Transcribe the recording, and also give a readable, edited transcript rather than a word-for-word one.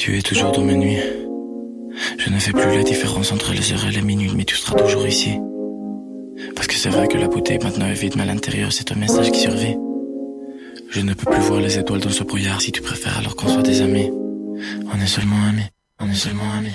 Tu es toujours dans mes nuits. Je ne fais plus la différence entre les heures et les minutes, mais tu seras toujours ici. Parce que c'est vrai que la bouteille maintenant est vide, mais à l'intérieur c'est un message qui survit. Je ne peux plus voir les étoiles dans ce brouillard. Si tu préfères alors qu'on soit des amis. On est seulement amis. On est seulement amis.